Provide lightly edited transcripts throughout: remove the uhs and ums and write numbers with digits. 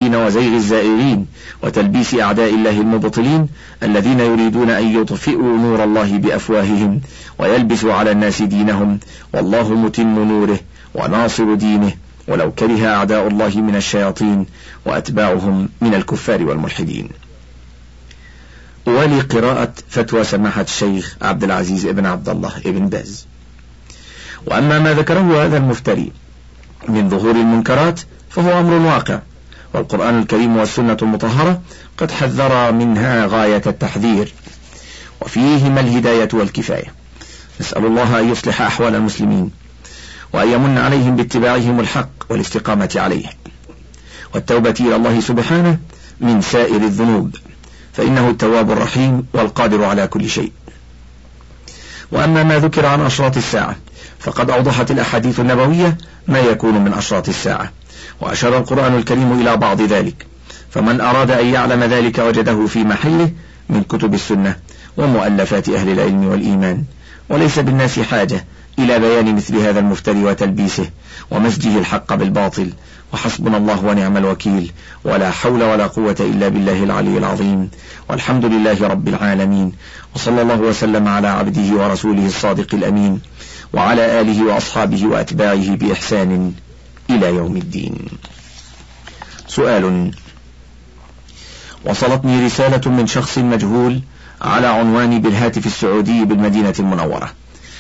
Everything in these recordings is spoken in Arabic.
الضالين وزيغ الزائرين وتلبيس أعداء الله المبطلين الذين يريدون أن يطفئوا نور الله بأفواههم ويلبسوا على الناس دينهم، والله متم نوره وناصر دينه، ولو كره أعداء الله من الشياطين وأتباعهم من الكفار والملحدين. ولقراءة فتوى سماحة الشيخ عبد العزيز ابن عبد الله ابن باز. وأما ما ذكره هذا المفتري من ظهور المنكرات فهو أمر واقع، والقرآن الكريم والسنة المطهرة قد حذر منها غاية التحذير، وفيهما الهداية والكفاية. نسأل الله أن يصلح أحوال المسلمين، وأن يمن عليهم باتباعهم الحق والاستقامة عليه، والتوبة إلى الله سبحانه من سائر الذنوب، فإنه التواب الرحيم والقادر على كل شيء. وأما ما ذكر عن أشراط الساعة فقد أوضحت الأحاديث النبوية ما يكون من أشراط الساعة، وأشار القرآن الكريم إلى بعض ذلك، فمن أراد أن يعلم ذلك وجده في محله من كتب السنة ومؤلفات أهل العلم والإيمان، وليس بالناس حاجة إلى بيان مثل هذا المفتري وتلبيسه ومزجه الحق بالباطل، وحسبنا الله ونعم الوكيل، ولا حول ولا قوة إلا بالله العلي العظيم، والحمد لله رب العالمين، وصلى الله وسلم على عبده ورسوله الصادق الأمين، وعلى آله وأصحابه وأتباعه بإحسان إلى يوم الدين. سؤال: وصلتني رسالة من شخص مجهول على عنواني بالهاتف السعودي بالمدينة المنورة،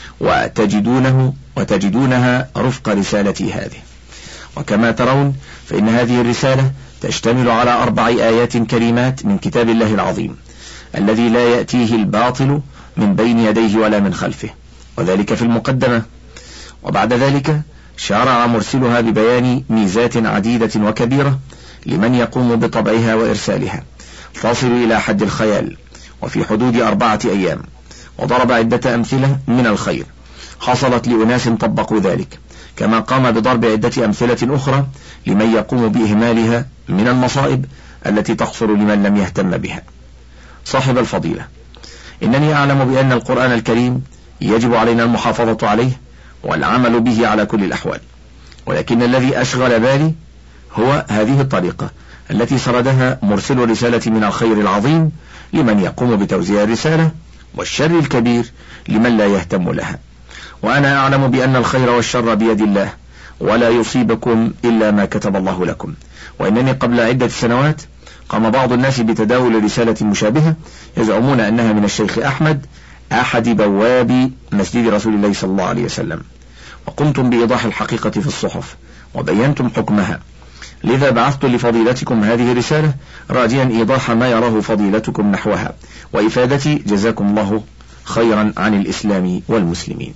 وتجدونها رفق رسالتي هذه، وكما ترون فإن هذه الرسالة تشتمل على 4 آيات كريمات من كتاب الله العظيم الذي لا يأتيه الباطل من بين يديه ولا من خلفه، وذلك في المقدمة. وبعد ذلك شارع مرسلها ببيان ميزات عديدة وكبيرة لمن يقوم بطبعها وإرسالها، تصل إلى حد الخيال، وفي حدود 4 أيام، وضرب عدة أمثلة من الخير حصلت لأناس طبقوا ذلك، كما قام بضرب عدة أمثلة أخرى لمن يقوم بإهمالها من المصائب التي تحصل لمن لم يهتم بها. صاحب الفضيلة، إنني أعلم بأن القرآن الكريم يجب علينا المحافظة عليه والعمل به على كل الأحوال، ولكن الذي أشغل بالي هو هذه الطريقة التي سردها مرسل الرسالة من الخير العظيم لمن يقوم بتوزيع الرسالة، والشر الكبير لمن لا يهتم لها. وأنا أعلم بأن الخير والشر بيد الله، ولا يصيبكم إلا ما كتب الله لكم. وإنني قبل عدة سنوات قام بعض الناس بتداول رسالة مشابهة يزعمون أنها من الشيخ أحمد أحد بواب مسجد رسول الله صلى الله عليه وسلم، وقمتم بإيضاح الحقيقة في الصحف وبينتم حكمها، لذا بعثت لفضيلتكم هذه الرسالة راجيا إيضاح ما يراه فضيلتكم نحوها، وإفادتي جزاكم الله خيرا عن الإسلام والمسلمين.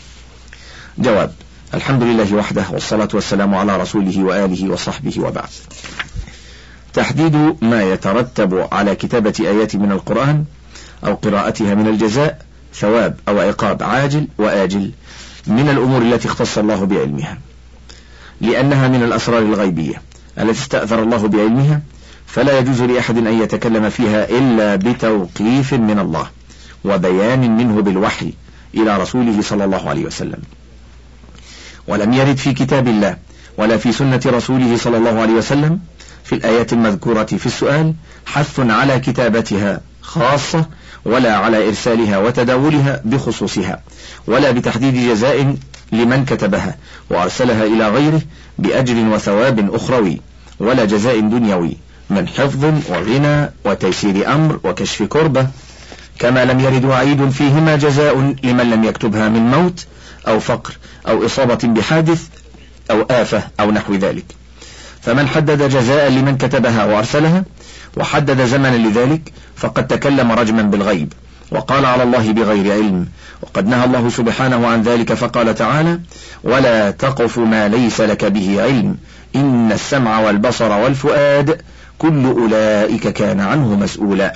جواب: الحمد لله وحده، والصلاة والسلام على رسوله وآله وصحبه، وبعد. تحديد ما يترتب على كتابة آيات من القرآن أو قراءتها من الجزاء، ثواب أو عقاب عاجل وآجل، من الأمور التي اختص الله بعلمها، لأنها من الأسرار الغيبية التي استأثر الله بعلمها، فلا يجوز لأحد أن يتكلم فيها إلا بتوقيف من الله وبيان منه بالوحي إلى رسوله صلى الله عليه وسلم. ولم يرد في كتاب الله ولا في سنة رسوله صلى الله عليه وسلم في الآيات المذكورة في السؤال حث على كتابتها خاصة، ولا على إرسالها وتداولها بخصوصها، ولا بتحديد جزاء لمن كتبها وأرسلها إلى غيره بأجر وثواب أخروي، ولا جزاء دنيوي من حفظ وغنى وتيسير أمر وكشف كربة، كما لم يرد وعيد فيهما جزاء لمن لم يكتبها من موت أو فقر أو إصابة بحادث أو آفة أو نحو ذلك. فمن حدد جزاء لمن كتبها وأرسلها وحدد زمنا لذلك فقد تكلم رجما بالغيب وقال على الله بغير علم، وقد نهى الله سبحانه عن ذلك فقال تعالى: ولا تقف ما ليس لك به علم إن السمع والبصر والفؤاد كل أولئك كان عنه مسؤولا.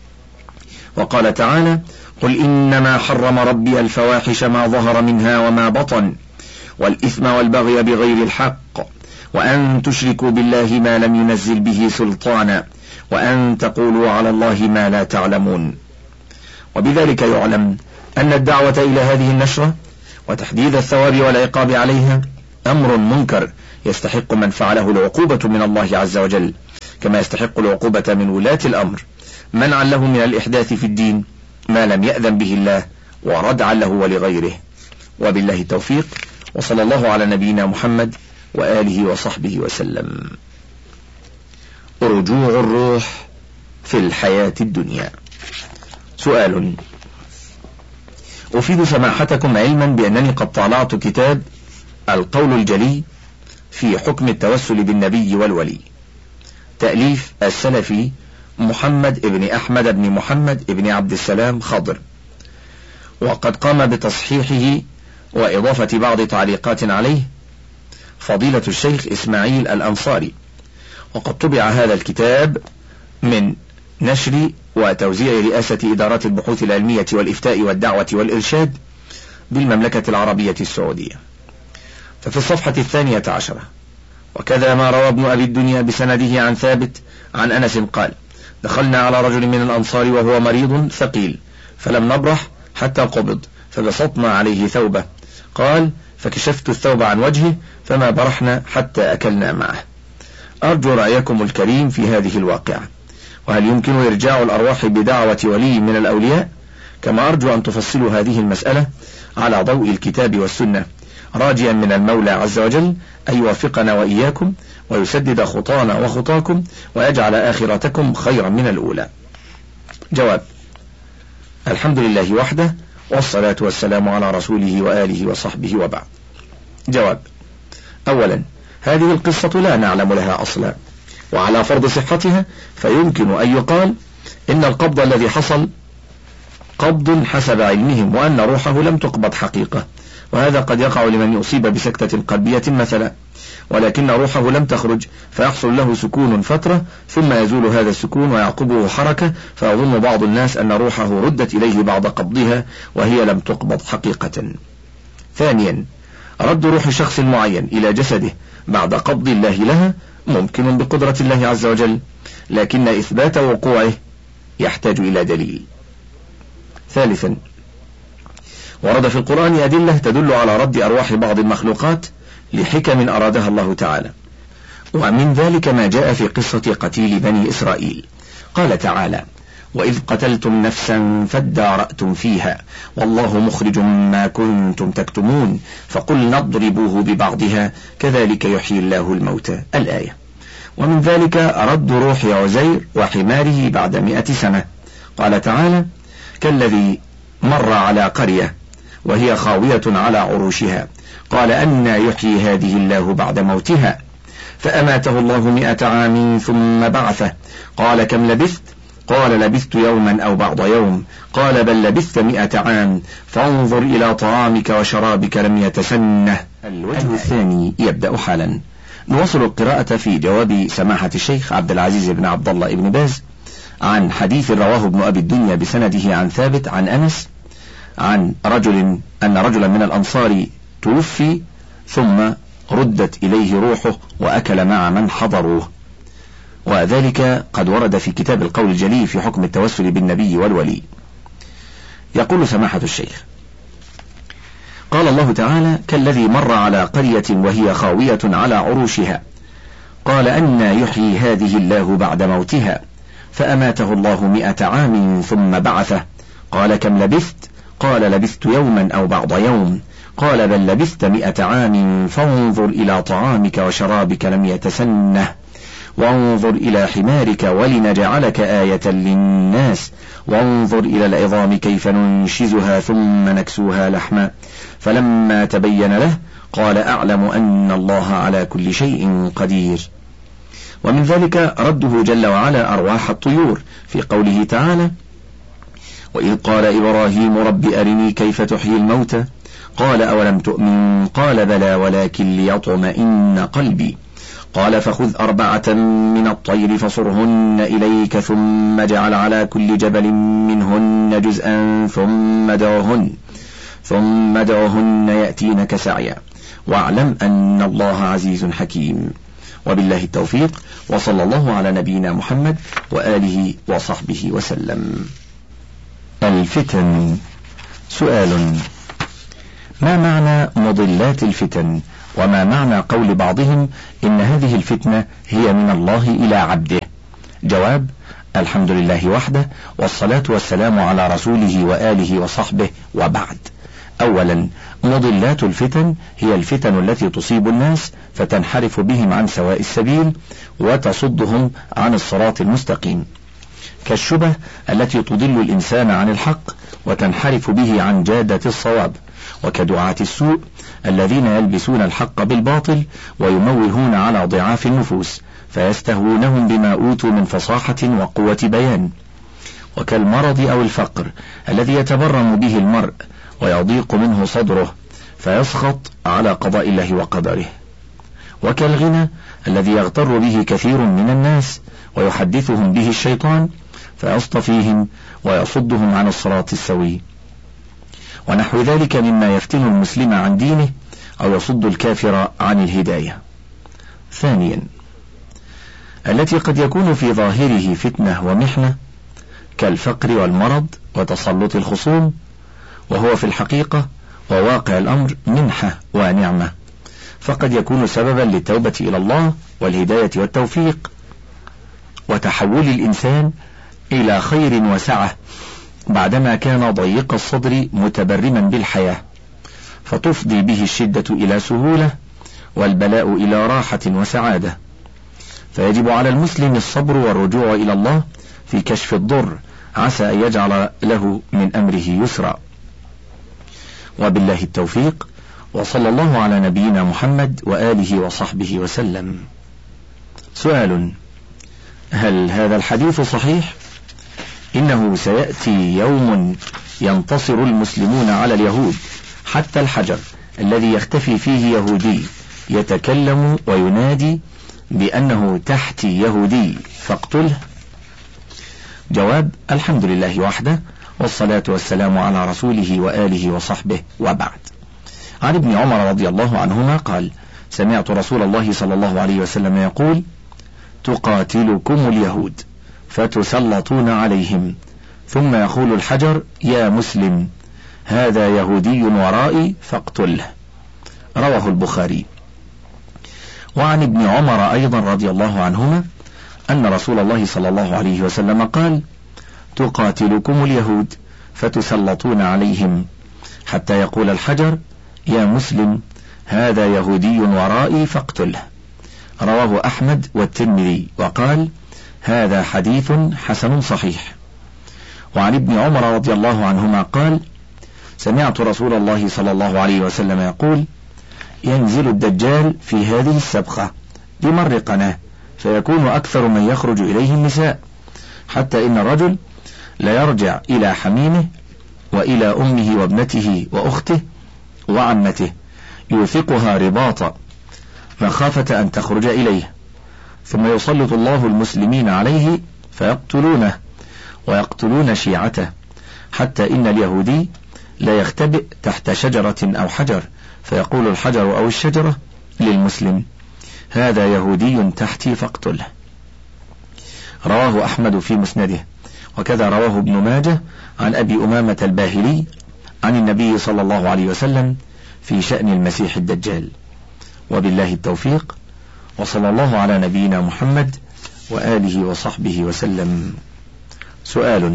وقال تعالى: قل إنما حرم ربي الفواحش ما ظهر منها وما بطن والإثم والبغي بغير الحق وأن تشركوا بالله ما لم ينزل به سلطانا وأن تقولوا على الله ما لا تعلمون. وبذلك يعلم أن الدعوة إلى هذه النشرة وتحديد الثواب والعقاب عليها أمر منكر يستحق من فعله العقوبة من الله عز وجل، كما يستحق العقوبة من ولاة الأمر منعا له من الإحداث في الدين ما لم يأذن به الله وردعا له ولغيره. وبالله التوفيق، وصلى الله على نبينا محمد وآله وصحبه وسلم. رجوع الروح في الحياة الدنيا. سؤال: أفيد سماحتكم علما بأنني قد طالعت كتاب القول الجلي في حكم التوسل بالنبي والولي، تأليف السلفي محمد ابن أحمد بن محمد ابن عبد السلام خضر، وقد قام بتصحيحه وإضافة بعض تعليقات عليه فضيلة الشيخ إسماعيل الأنصاري، وقد طبع هذا الكتاب من نشر وتوزيع رئاسة إدارات البحوث العلمية والإفتاء والدعوة والإرشاد بالمملكة العربية السعودية. ففي الصفحة 12: وكذا ما روى ابن أبي الدنيا بسنده عن ثابت عن أنس قال: دخلنا على رجل من الأنصار وهو مريض ثقيل، فلم نبرح حتى قبض، فبسطنا عليه ثوبه. قال: فكشفت الثوب عن وجهه فما برحنا حتى أكلنا معه. أرجو رأيكم الكريم في هذه الواقعة، وهل يمكن إرجاع الأرواح بدعوة ولي من الأولياء؟ كما أرجو أن تفصلوا هذه المسألة على ضوء الكتاب والسنة، راجيا من المولى عز وجل أن يوفقنا وإياكم ويسدد خطانا وخطاكم ويجعل آخرتكم خيرا من الأولى. جواب: الحمد لله وحده، والصلاة والسلام على رسوله وآله وصحبه، وبعد. جواب: أولا، هذه القصة لا نعلم لها أصلا، وعلى فرض صحتها فيمكن أن يقال إن القبض الذي حصل قبض حسب علمهم، وأن روحه لم تقبض حقيقة، وهذا قد يقع لمن يصيب بسكتة قلبية مثلا، ولكن روحه لم تخرج فيحصل له سكون فترة ثم يزول هذا السكون ويعقبه حركة، فيظن بعض الناس أن روحه ردت إليه بعد قبضها وهي لم تقبض حقيقة. ثانيا، رد روح شخص معين إلى جسده بعد قبض الله لها ممكن بقدرة الله عز وجل، لكن إثبات وقوعه يحتاج إلى دليل. ثالثا، ورد في القرآن أدلة تدل على رد أرواح بعض المخلوقات لحكم أرادها الله تعالى، ومن ذلك ما جاء في قصة قتيل بني إسرائيل. قال تعالى: وإذ قتلتم نفسا فادارأتم فيها والله مخرج ما كنتم تكتمون فقلنا اضربوه ببعضها كذلك يحيي الله الموتى، الآية. ومن ذلك رد روح عزير وحماره بعد 100 سنة. قال تعالى: كالذي مر على قرية وهي خاوية على عروشها قال أنى يحيي هذه الله بعد موتها فأماته الله 100 عام ثم بعثه قال كم لبثت؟ قال لبثت يوما أو بعض يوم قال بل لبثت 100 عام فانظر إلى طعامك وشرابك لم يتسنه. الوجه الثاني يبدأ حالا. نواصل القراءة في جواب سماحة الشيخ عبد العزيز بن عبد الله بن باز عن حديث رواه ابن أبي الدنيا بسنده عن ثابت عن أنس عن أن رجلا من الأنصار توفي ثم ردت إليه روحه وأكل مع من حضروه، وذلك قد ورد في كتاب القول الجلي في حكم التوسل بالنبي والولي. يقول سماحة الشيخ: قال الله تعالى: كالذي مر على قرية وهي خاوية على عروشها قال أنى يحيي هذه الله بعد موتها فأماته الله 100 عام ثم بعثه قال كم لبثت؟ قال لبثت يوما أو بعض يوم قال بل لبثت 100 عام فانظر إلى طعامك وشرابك لم يتسنه وانظر إلى حمارك ولنجعلك آية للناس وانظر إلى العظام كيف ننشزها ثم نكسوها لحما فلما تبين له قال أعلم أن الله على كل شيء قدير. ومن ذلك رده جل وعلا أرواح الطيور في قوله تعالى: وإذ قال إبراهيم رب أرني كيف تحيي الموتى قال أولم تؤمن قال بلى ولكن ليطمئن قلبي قال فخذ 4 من الطير فصرهن إليك ثم اجعل على كل جبل منهن جزءا ثم ادعهن يأتينك سعيا واعلم أن الله عزيز حكيم. وبالله التوفيق، وصلى الله على نبينا محمد وآله وصحبه وسلم. الفتن. سؤال: ما معنى مضلات الفتن؟ وما معنى قول بعضهم إن هذه الفتنة هي من الله إلى عبده؟ جواب: الحمد لله وحده، والصلاة والسلام على رسوله وآله وصحبه، وبعد. أولا، مضلات الفتن هي الفتن التي تصيب الناس فتنحرف بهم عن سواء السبيل وتصدهم عن الصراط المستقيم، كالشبه التي تضل الإنسان عن الحق وتنحرف به عن جادة الصواب، وكدعاة السوء الذين يلبسون الحق بالباطل ويموهون على ضعاف النفوس فيستهونهم بما أوتوا من فصاحة وقوة بيان، وكالمرض أو الفقر الذي يتبرم به المرء ويضيق منه صدره فيسخط على قضاء الله وقدره، وكالغنى الذي يغتر به كثير من الناس ويحدثهم به الشيطان فيصطفيهم ويصدهم عن الصراط السوي، ونحو ذلك مما يفتن المسلم عن دينه أو يصد الكافر عن الهداية. ثانيا، التي قد يكون في ظاهره فتنة ومحنة كالفقر والمرض وتسلط الخصوم، وهو في الحقيقة وواقع الأمر منحة ونعمة، فقد يكون سببا للتوبة إلى الله والهداية والتوفيق وتحول الإنسان إلى خير وسعة بعدما كان ضيق الصدر متبرما بالحياة، فتفضي به الشدة إلى سهولة والبلاء إلى راحة وسعادة، فيجب على المسلم الصبر والرجوع إلى الله في كشف الضر، عسى أن يجعل له من أمره يسرا. وبالله التوفيق، وصلى الله على نبينا محمد وآله وصحبه وسلم. سؤال: هل هذا الحديث صحيح؟ إنه سيأتي يوم ينتصر المسلمون على اليهود حتى الحجر الذي يختفي فيه يهودي يتكلم وينادي بأنه تحتي يهودي فاقتله. جواب: الحمد لله وحده، والصلاة والسلام على رسوله وآله وصحبه، وبعد. عن ابن عمر رضي الله عنهما قال: سمعت رسول الله صلى الله عليه وسلم يقول: تقاتلكم اليهود فتسلطون عليهم، ثم يقول الحجر: يا مسلم هذا يهودي ورائي فاقتله. رواه البخاري. وعن ابن عمر أيضا رضي الله عنهما أن رسول الله صلى الله عليه وسلم قال: تقاتلكم اليهود فتسلطون عليهم، حتى يقول الحجر: يا مسلم هذا يهودي ورائي فاقتله. رواه أحمد والترمذي، وقال: هذا حديث حسن صحيح. وعن ابن عمر رضي الله عنهما قال: سمعت رسول الله صلى الله عليه وسلم يقول: ينزل الدجال في هذه السبخة بمر قناة، فيكون أكثر من يخرج إليه النساء، حتى إن الرجل لا يرجع إلى حميمه وإلى أمه وابنته وأخته وعمته يوثقها رباطا مخافة أن تخرج إليه، ثم يسلط الله المسلمين عليه فيقتلونه ويقتلون شيعته، حتى إن اليهودي لا يختبئ تحت شجرة أو حجر، فيقول الحجر أو الشجرة للمسلم: هذا يهودي تحتي فاقتله. رواه أحمد في مسنده، وكذا رواه ابن ماجه عن أبي أمامة الباهلي عن النبي صلى الله عليه وسلم في شأن المسيح الدجال. وبالله التوفيق، وصلى الله على نبينا محمد وآله وصحبه وسلم. سؤال: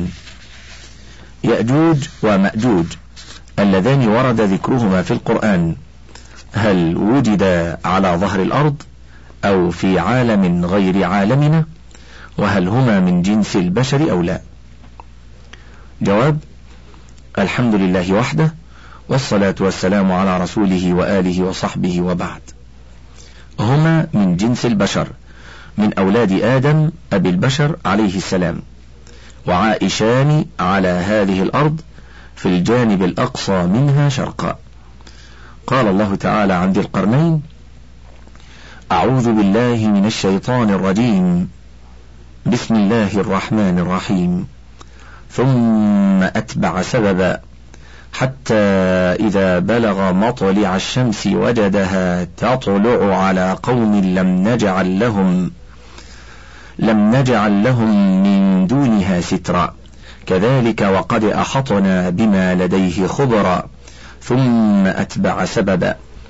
يأجوج ومأجوج اللذان ورد ذكرهما في القرآن، هل وجدا على ظهر الأرض أو في عالم غير عالمنا؟ وهل هما من جنس البشر أو لا؟ جواب: الحمد لله وحده، والصلاة والسلام على رسوله وآله وصحبه، وبعد. هما من جنس البشر، من أولاد آدم أبي البشر عليه السلام، وعائشان على هذه الأرض في الجانب الأقصى منها شرقا. قال الله تعالى عن ذي القرنين: أعوذ بالله من الشيطان الرجيم، بسم الله الرحمن الرحيم، ثم أتبع سببا حتى إذا بلغ مطلع الشمس وجدها تطلع على قوم لم نجعل لهم من دونها سترا، كذلك وقد أحطنا بما لديه خبرا، ثم أتبع سببا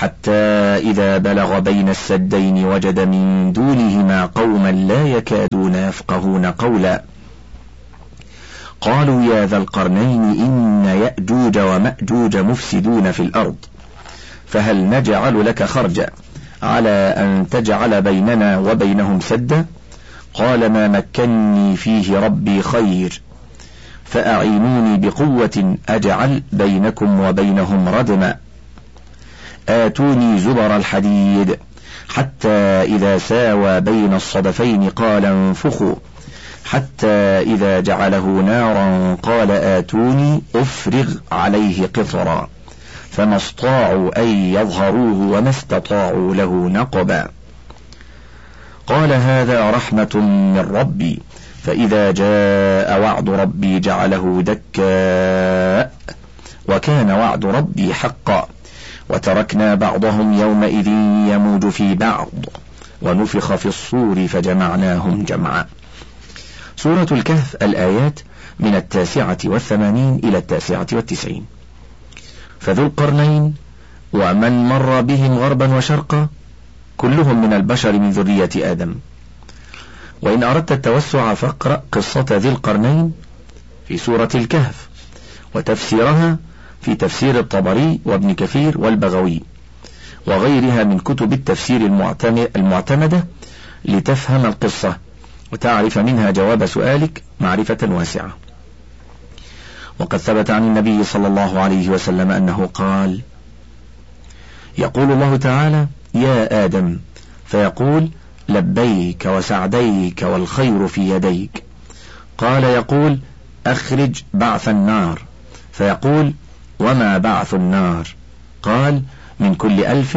حتى إذا بلغ بين السدين وجد من دونهما قوما لا يكادون يفقهون قولا قالوا يا ذا القرنين إن يأجوج ومأجوج مفسدون في الأرض فهل نجعل لك خرجا على أن تجعل بيننا وبينهم سدا قال ما مكني فيه ربي خير فأعينوني بقوة أجعل بينكم وبينهم ردما آتوني زبر الحديد حتى إذا ساوى بين الصدفين قال انفخوا حتى إذا جعله نارا قال آتوني أفرغ عليه قطرا فما استطاعوا أن يظهروه وما استطاعوا له نقبا قال هذا رحمة من ربي فإذا جاء وعد ربي جعله دكا وكان وعد ربي حقا وتركنا بعضهم يومئذ يموج في بعض ونفخ في الصور فجمعناهم جمعا. سورة الكهف الآيات من 89 إلى 99. فذو القرنين ومن مر بهم غربا وشرقا كلهم من البشر من ذرية آدم. وإن أردت التوسع فاقرأ قصة ذي القرنين في سورة الكهف وتفسيرها في تفسير الطبري وابن كثير والبغوي وغيرها من كتب التفسير المعتمدة لتفهم القصة وتعرف منها جواب سؤالك معرفة واسعة. وقد ثبت عن النبي صلى الله عليه وسلم أنه قال يقول الله تعالى يا آدم فيقول لبيك وسعديك والخير في يديك قال يقول أخرج بعث النار فيقول وما بعث النار قال من كل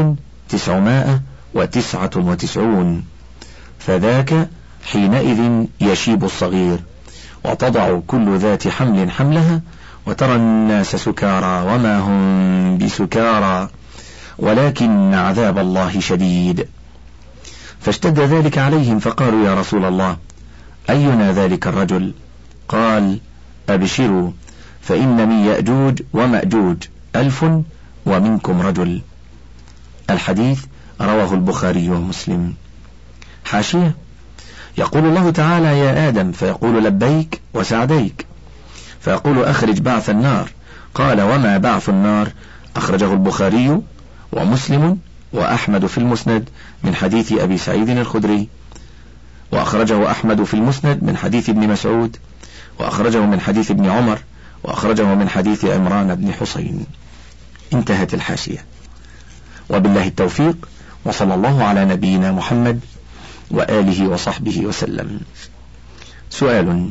1999 فذاك حينئذ يشيب الصغير وتضع كل ذات حمل حملها وترى الناس سكارى وما هم بسكارى ولكن عذاب الله شديد. فاشتد ذلك عليهم فقالوا يا رسول الله أينا ذلك الرجل قال أبشروا فإن من يأجوج ومأجوج 1000 ومنكم رجل. الحديث رواه البخاري ومسلم. حاشية يقول الله تعالى يا آدم فيقول لبيك وسعديك فيقول أخرج بعث النار قال وما بعث النار أخرجه البخاري ومسلم وأحمد في المسند من حديث أبي سعيد الخدري وأخرجه أحمد في المسند من حديث ابن مسعود وأخرجه من حديث ابن عمر وأخرجه من حديث عمران بن حسين. انتهت الحاشية. وبالله التوفيق وصلى الله على نبينا محمد وآله وصحبه وسلم. سؤال: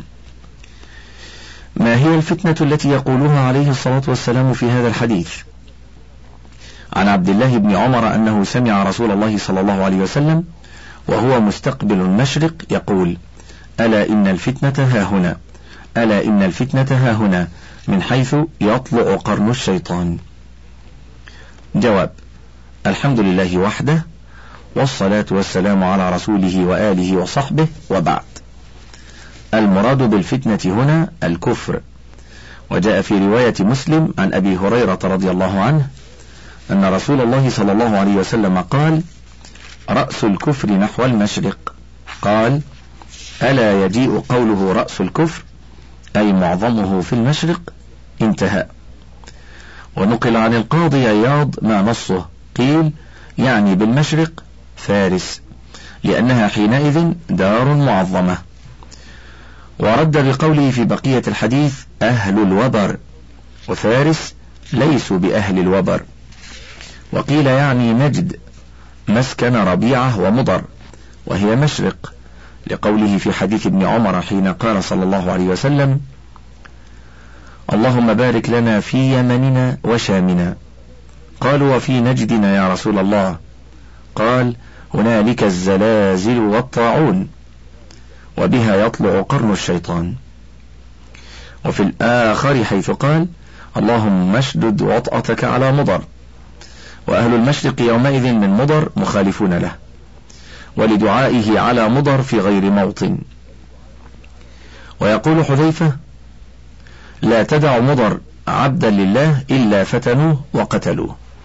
ما هي الفتنة التي يقولها عليه الصلاة والسلام في هذا الحديث؟ عن عبد الله بن عمر أنه سمع رسول الله صلى الله عليه وسلم وهو مستقبل المشرق يقول: ألا إن الفتنة هاهنا، ألا إن الفتنة هاهنا، من حيث يطلع قرن الشيطان. جواب: الحمد لله وحده، والصلاة والسلام على رسوله وآله وصحبه، وبعد. المراد بالفتنة هنا الكفر. وجاء في رواية مسلم عن أبي هريرة رضي الله عنه أن رسول الله صلى الله عليه وسلم قال: رأس الكفر نحو المشرق. قال: ألا يجيء قوله رأس الكفر أي معظمه في المشرق. انتهى. ونقل عن القاضي عياض ما نصه، قيل يعني بالمشرق فارس، لأنها حينئذ دار معظمة. ورد بقوله في بقية الحديث أهل الوبر، وفارس ليسوا بأهل الوبر. وقيل يعني نجد مسكن ربيعة ومضر، وهي مشرق، لقوله في حديث ابن عمر حين قال صلى الله عليه وسلم: اللهم بارك لنا في يمننا وشامنا. قالوا: وفي نجدنا يا رسول الله؟ قال: هنالك الزلازل والطاعون، وبها يطلع قرن الشيطان. وفي الآخر حيث قال: اللهم اشدد وطأتك على مضر. وأهل المشرق يومئذ من مضر مخالفون له، ولدعائه على مضر في غير موطن. ويقول حذيفة: لا تدع مضر عبدا لله إلا فتنوه وقتلوه.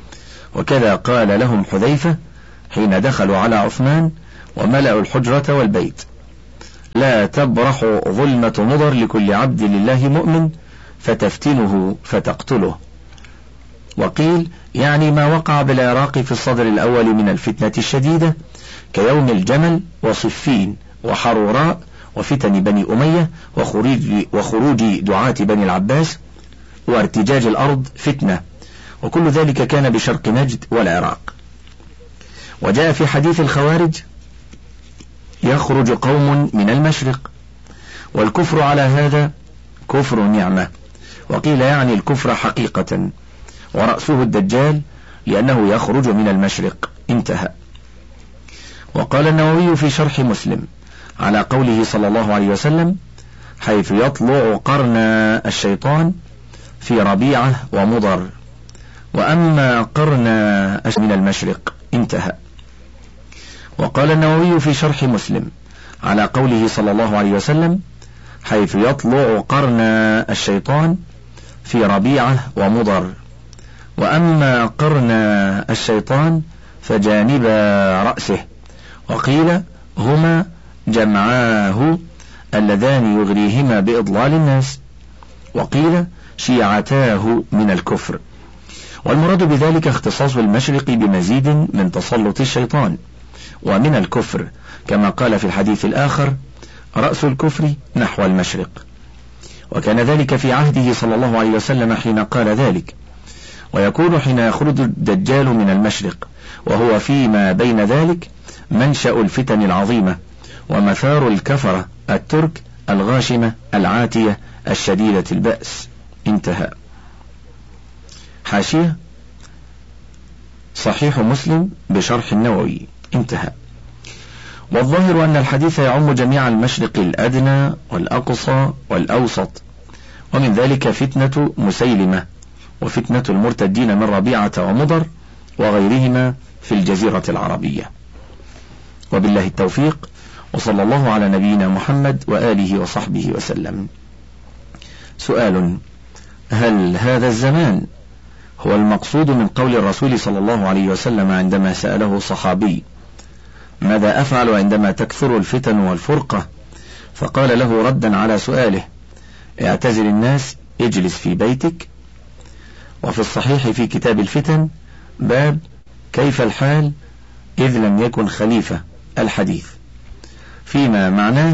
وكذا قال لهم حذيفة حين دخلوا على عثمان وملأوا الحجرة والبيت: لا تبرح ظلمة مضر لكل عبد لله مؤمن فتفتنه فتقتله. وقيل يعني ما وقع بالعراق في الصدر الأول من الفتنة الشديدة كيوم الجمل وصفين وحروراء وفتن بني أمية وخروج دعاة بني العباس وارتجاج الأرض فتنة، وكل ذلك كان بشرق نجد والعراق. وجاء في حديث الخوارج: يخرج قوم من المشرق، والكفر على هذا كفر نعمة. وقيل يعني الكفر حقيقة، ورأسه الدجال لأنه يخرج من المشرق. انتهى. وقال النووي في شرح مسلم على قوله صلى الله عليه وسلم: حيث يطلع قرن الشيطان في ربيعة ومضر، وأما قرن من المشرق. انتهى. وقال النووي في شرح مسلم على قوله صلى الله عليه وسلم: حيث يطلع قرن الشيطان في ربيعة ومضر، وأما قرن الشيطان فجانب رأسه. وقيل هما جمعاه اللذان يغريهما بإضلال الناس، وقيل شيعتاه من الكفر. والمراد بذلك اختصاص المشرق بمزيد من تسلط الشيطان ومن الكفر، كما قال في الحديث الآخر: رأس الكفر نحو المشرق. وكان ذلك في عهده صلى الله عليه وسلم حين قال ذلك. ويكون حين يخرج الدجال من المشرق، وهو فيما بين ذلك منشأ الفتن العظيمة ومثار الكفرة الترك الغاشمة العاتية الشديدة البأس. انتهى. حاشية: صحيح مسلم بشرح النووي. انتهى. والظاهر أن الحديث يعم جميع المشرق الأدنى والأقصى والأوسط، ومن ذلك فتنة مسيلمة وفتنة المرتدين من ربيعة ومضر وغيرهما في الجزيرة العربية. وبالله التوفيق، وصلى الله على نبينا محمد وآله وصحبه وسلم. سؤال: هل هذا الزمان هو المقصود من قول الرسول صلى الله عليه وسلم عندما سأله صحابي: ماذا أفعل عندما تكثر الفتن والفرقة؟ فقال له ردا على سؤاله: اعتزل الناس، اجلس في بيتك. وفي الصحيح في كتاب الفتن باب كيف الحال إذ لم يكن خليفة الحديث، فيما معناه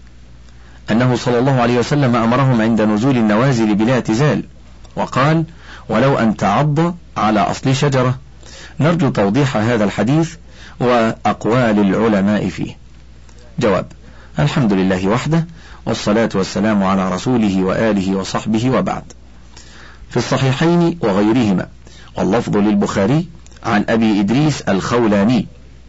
أنه صلى الله عليه وسلم أمرهم عند نزول النوازل بلا اعتزال، وقال: ولو أن تعض على أصل شجرة. نرجو توضيح هذا الحديث وأقوال العلماء فيه. جواب: الحمد لله وحده، والصلاة والسلام على رسوله وآله وصحبه، وبعد. في الصحيحين وغيرهما، واللفظ للبخاري عن أبي إدريس الخولاني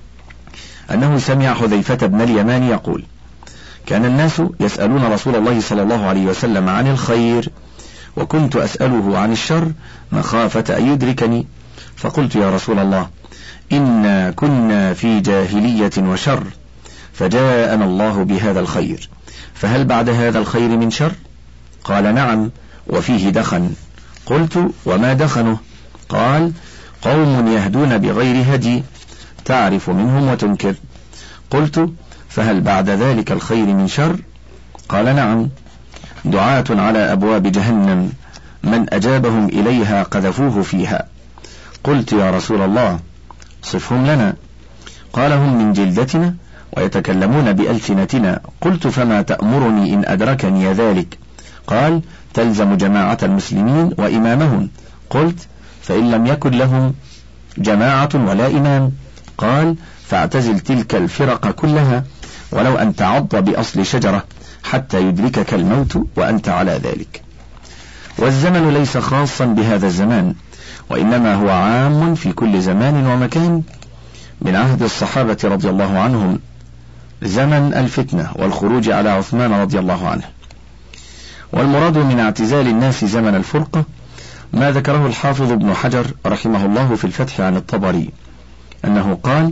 أنه سمع حذيفة بن اليمان يقول: كان الناس يسألون رسول الله صلى الله عليه وسلم عن الخير، وكنت أسأله عن الشر مخافة أن يدركني، فقلت: يا رسول الله، إنا كنا في جاهلية وشر، فجاءنا الله بهذا الخير، فهل بعد هذا الخير من شر؟ قال: نعم، وفيه دخن. قلت: وما دخنه؟ قال: قوم يهدون بغير هدي، تعرف منهم وتنكر. قلت: فهل بعد ذلك الخير من شر؟ قال: نعم، دعاة على أبواب جهنم، من أجابهم إليها قذفوه فيها. قلت: يا رسول الله، صفهم لنا. قال: هم من جلدتنا ويتكلمون بألسنتنا. قلت: فما تأمرني إن أدركني ذلك؟ قال: تلزم جماعة المسلمين وإمامهم. قلت: فإن لم يكن لهم جماعة ولا إمام؟ قال: فاعتزل تلك الفرق كلها، ولو أن تعض بأصل شجرة حتى يدركك الموت وأنت على ذلك. والزمن ليس خاصا بهذا الزمان، وإنما هو عام في كل زمان ومكان، من عهد الصحابة رضي الله عنهم زمن الفتنة والخروج على عثمان رضي الله عنه. والمراد من اعتزال الناس زمن الفرقة ما ذكره الحافظ ابن حجر رحمه الله في الفتح عن الطبري، أنه قال: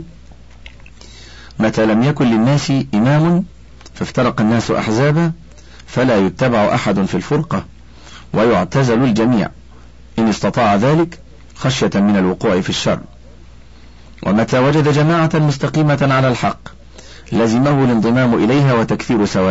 متى لم يكن للناس إمام فافترق الناس أحزابا، فلا يتبع أحد في الفرقة، ويعتزل الجميع إن استطاع ذلك، خشية من الوقوع في الشر. ومتى وجد جماعة مستقيمة على الحق لزمه الانضمام إليها وتكثير سوادها